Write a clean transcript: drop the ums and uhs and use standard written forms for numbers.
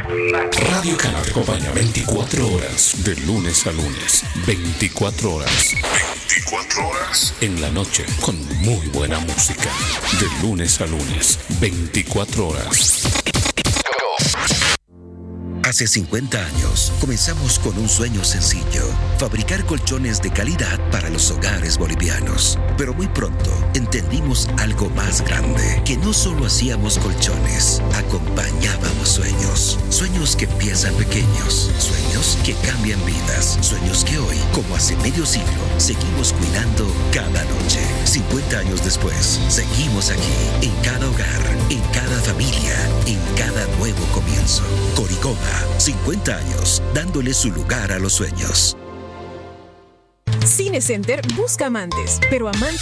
Radio Cana te acompaña 24 horas, de lunes a lunes. 24 horas. 24 horas. En la noche, con muy buena música. De lunes a lunes. 24 horas. Hace 50 años, comenzamos con un sueño sencillo: fabricar colchones de calidad para los hogares bolivianos. Pero muy pronto, entendimos algo más grande: que no solo hacíamos colchones, acompañábamos sueños. Sueños que empiezan pequeños, sueños que cambian vidas, sueños que hoy, como hace medio siglo, seguimos cuidando cada noche. 50 años después, seguimos aquí, en cada hogar, en cada familia, en cada nuevo comienzo. Coricoma, 50 años, dándole su lugar a los sueños. Cinecenter busca amantes, pero amantes